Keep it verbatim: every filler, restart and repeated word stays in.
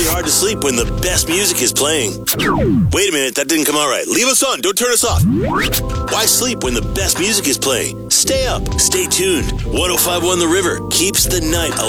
hard to sleep when the best music is playing. Wait a minute, that didn't come out right. Leave us on, don't turn us off. Why sleep when the best music is playing? Stay up, stay tuned. one oh five point one The River keeps the night alive.